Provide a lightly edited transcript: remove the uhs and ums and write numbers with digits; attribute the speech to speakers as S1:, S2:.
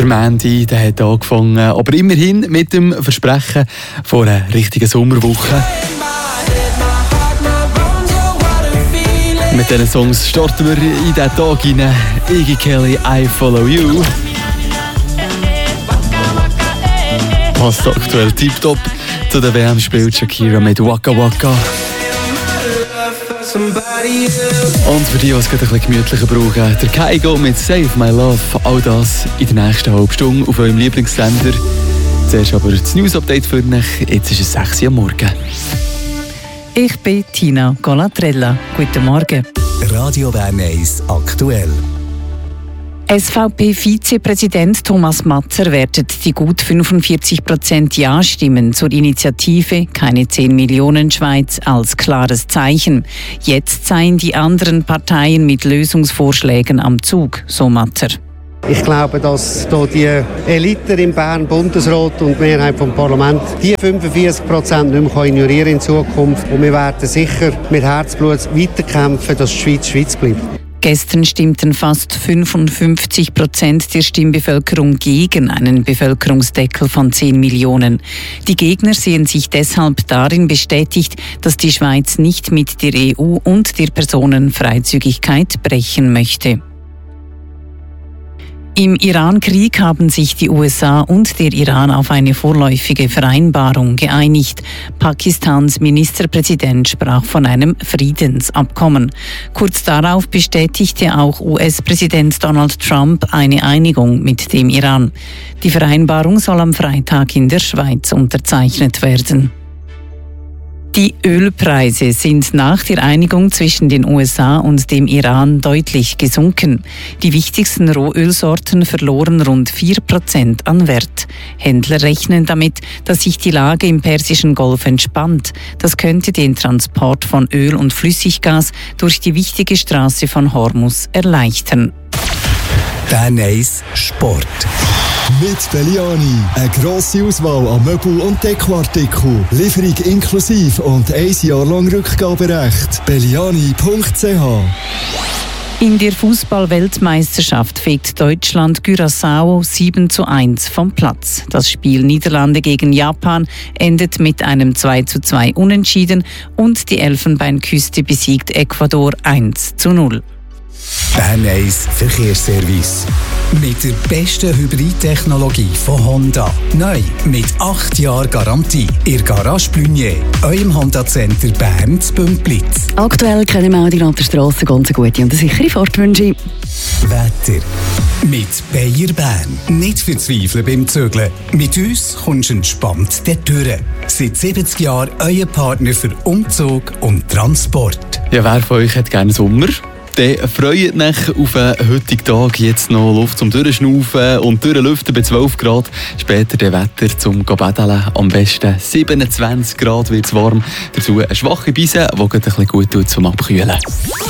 S1: Mandy, der hat angefangen, aber immerhin mit dem Versprechen von einer richtigen Sommerwoche. Mit diesen Songs starten wir in diesen Tag hinein. Iggy Kelly, I Follow You. Passt aktuell tiptop. Zu der WM spielt Shakira mit Waka Waka. Und für die, die es gerade ein bisschen gemütlicher brauchen, der Kygo mit Save My Love. All das in der nächsten halben Stunde auf eurem Lieblingssender. Zuerst aber das News-Update für euch. Jetzt ist es 6 Uhr am Morgen.
S2: Ich bin Tina Golatrella. Guten Morgen.
S3: Radio Bern 1 aktuell.
S2: SVP-Vizepräsident Thomas Matzer wertet die gut 45% Ja-Stimmen zur Initiative «Keine 10 Millionen Schweiz» als klares Zeichen. Jetzt seien die anderen Parteien mit Lösungsvorschlägen am Zug, so Matzer.
S4: Ich glaube, dass hier die Elite im Bern, Bundesrat und die Mehrheit vom Parlament die 45% nicht mehr ignorieren in Zukunft. Und wir werden sicher mit Herzblut weiterkämpfen, dass die Schweiz Schweiz bleibt.
S2: Gestern stimmten fast 55% der Stimmbevölkerung gegen einen Bevölkerungsdeckel von 10 Millionen. Die Gegner sehen sich deshalb darin bestätigt, dass die Schweiz nicht mit der EU und der Personenfreizügigkeit brechen möchte. Im Iran-Krieg haben sich die USA und der Iran auf eine vorläufige Vereinbarung geeinigt. Pakistans Ministerpräsident sprach von einem Friedensabkommen. Kurz darauf bestätigte auch US-Präsident Donald Trump eine Einigung mit dem Iran. Die Vereinbarung soll am Freitag in der Schweiz unterzeichnet werden. Die Ölpreise sind nach der Einigung zwischen den USA und dem Iran deutlich gesunken. Die wichtigsten Rohölsorten verloren rund 4% an Wert. Händler rechnen damit, dass sich die Lage im Persischen Golf entspannt. Das könnte den Transport von Öl und Flüssiggas durch die wichtige Straße von Hormuz erleichtern.
S3: Bern 1 Sport.
S5: Mit Belliani. Eine grosse Auswahl an Möbel- und Dekoartikeln. Lieferung inklusive und 1 Jahr lang Rückgaberecht. Belliani.ch.
S2: In der Fußball-Weltmeisterschaft fegt Deutschland Curaçao 7:1 vom Platz. Das Spiel Niederlande gegen Japan endet mit einem 2:2 Unentschieden und die Elfenbeinküste besiegt Ecuador 1:0.
S3: Bern 1 Verkehrsservice. Mit der besten Hybridtechnologie von Honda. Neu mit 8 Jahren Garantie. Ihr Garage Blunier, eurem Honda-Center Bern zu Bümplitz.
S6: Aktuell keine Meldung an der Straße, ganz gute und eine sichere Fahrt wünsche ich.
S3: Wetter. Mit Bayer Bern. Nicht verzweifeln beim Zügeln. Mit uns kommst du entspannt durch. Seit 70 Jahren euer Partner für Umzug und Transport.
S1: Ja, wer von euch hat gerne Sommer? Dann freut euch auf den heutigen Tag. Jetzt noch Luft zum Durchschnaufen und Durchlüften bei 12 Grad. Später das Wetter zum Baden. Am besten 27 Grad wird es warm. Dazu eine schwache Brise, die ein bisschen gut tut zum Abkühlen.